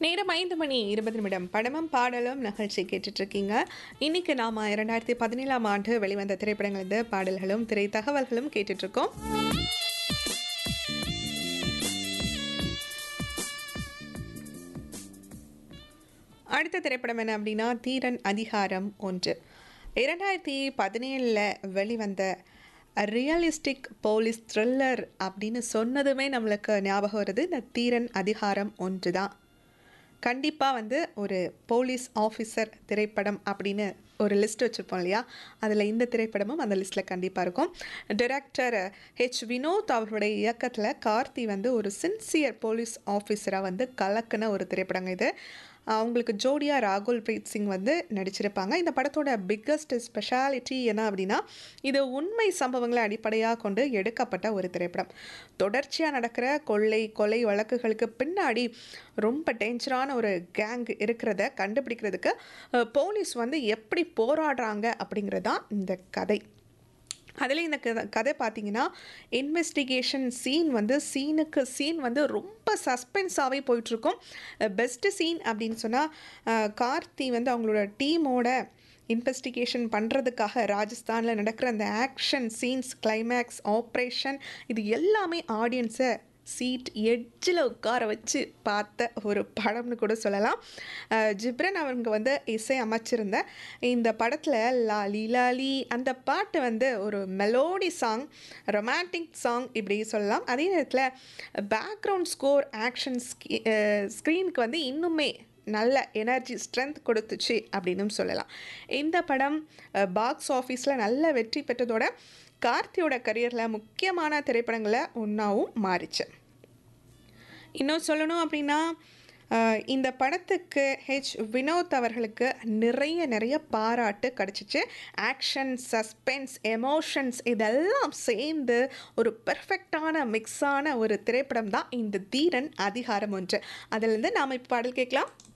நேரம் 5:20 படமும் பாடலும் நிகழ்ச்சி கேட்டுட்ருக்கீங்க. இன்னைக்கு நாம் 2017ஆம் ஆண்டு வெளிவந்த திரைப்படங்களது பாடல்களும் திரை தகவல்களும் கேட்டுட்ருக்கோம். அடுத்த திரைப்படம் என்ன அப்படின்னா தீரன் அதிகாரம் 1. 2017 வெளிவந்த ரியலிஸ்டிக் போலீஸ் த்ரில்லர் அப்படின்னு சொன்னதுமே நம்மளுக்கு ஞாபகம் வருது இந்த தீரன் அதிகாரம் 1 தான். கண்டிப்பாக ஒரு போலீஸ் ஆஃபீஸர் திரைப்படம் அப்படின்னு ஒரு லிஸ்ட் வச்சுருப்போம் இல்லையா, அதில் இந்த திரைப்படமும் அந்த லிஸ்ட்டில் கண்டிப்பாக இருக்கும். டைரக்டர் வினோத் அவர்களுடைய இயக்கத்தில் கார்த்தி ஒரு சின்சியர் போலீஸ் ஆஃபீஸராக கலக்குன ஒரு திரைப்படங்க இது. அவங்களுக்கு ஜோடியாக ராகுல் பிரீத் சிங் நடிச்சிருப்பாங்க. இந்த படத்தோட பிக்கஸ்ட் ஸ்பெஷாலிட்டி என்ன அப்படின்னா, இது உண்மை சம்பவங்களை அடிப்படையாக கொண்டு எடுக்கப்பட்ட ஒரு திரைப்படம். தொடர்ச்சியாக நடக்கிற கொலை வழக்குகளுக்கு பின்னாடி ரொம்ப டேஞ்சரான ஒரு கேங் இருக்கிறத கண்டுபிடிக்கிறதுக்கு போலீஸ் எப்படி போராடுறாங்க அப்படிங்கிறது தான் இந்த கதை. அதில் இந்த கதை பார்த்தீங்கன்னா இன்வெஸ்டிகேஷன் சீனுக்கு சீன் ரொம்ப சஸ்பென்ஸாகவே போயிட்டுருக்கும். பெஸ்ட்டு சீன் அப்படின்னு சொன்னால் கார்த்தி அவங்களோட டீமோட இன்வெஸ்டிகேஷன் பண்ணுறதுக்காக ராஜஸ்தானில் நடக்கிற அந்த ஆக்ஷன் சீன்ஸ், கிளைமேக்ஸ், ஆப்ரேஷன், இது எல்லாமே ஆடியன்ஸை சீட் எட்ஜில் உட்கார வச்சு பார்த்த ஒரு படம்னு கூட சொல்லலாம். ஜிப்ரன் அவங்க இசை அமைச்சிருந்த இந்த படத்தில் லாலி லாலி அந்த பாட்டு ஒரு மெலோடி சாங், ரொமான்டிக் சாங் இப்படி சொல்லலாம். அதே நேரத்தில் பேக்ரவுண்ட் ஸ்கோர் ஆக்ஷன் ஸ்க்ரீனுக்கு இன்னுமே நல்ல எனர்ஜி ஸ்ட்ரென்த் கொடுத்துச்சு அப்படின்னு சொல்லலாம். இந்த படம் பாக்ஸ் ஆஃபீஸில் நல்ல வெற்றி பெற்றதோட கார்த்தியோட கரியரில் முக்கியமான திரைப்படங்களில் ஒன்றாவும் மாறிச்சு. இன்னும் சொல்லணும் அப்படின்னா இந்த படத்துக்கு வினோத் அவர்களுக்கு நிறைய பாராட்டு கிடச்சிச்சு. ஆக்ஷன், சஸ்பென்ஸ், எமோஷன்ஸ் இதெல்லாம் சேர்ந்து ஒரு பெர்ஃபெக்டான மிக்ஸான ஒரு திரைப்படம் தான் இந்த தீரன் அதிகாரம் 1. அதிலிருந்து நாம் இப்போ பாடல் கேட்கலாம்.